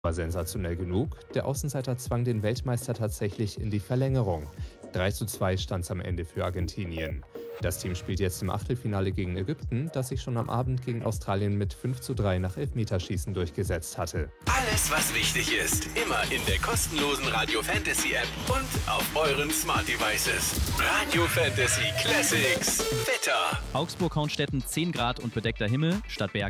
War sensationell genug. Der Außenseiter zwang den Weltmeister tatsächlich in die Verlängerung. 3:2 stand es am Ende für Argentinien. Das Team spielt jetzt im Achtelfinale gegen Ägypten, das sich schon am Abend gegen Australien mit 5:3 nach Elfmeterschießen durchgesetzt hatte. Alles, was wichtig ist, immer in der kostenlosen Radio Fantasy App und auf euren Smart Devices. Radio Fantasy Classics. Wetter. Augsburg-Hornstetten 10 Grad und bedeckter Himmel, Stadtbergen